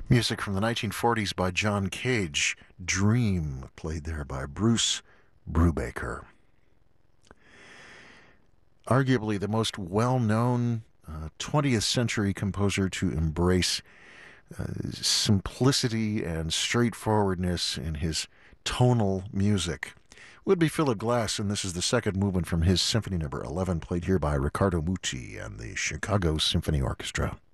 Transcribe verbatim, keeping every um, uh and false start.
Music from the nineteen forties by John Cage. Dream, played there by Bruce Brubaker. Arguably the most well-known uh, twentieth century composer to embrace uh, simplicity and straightforwardness in his tonal music would be Philip Glass, and this is the second movement from his Symphony Number eleven, played here by Riccardo Muti and the Chicago Symphony Orchestra.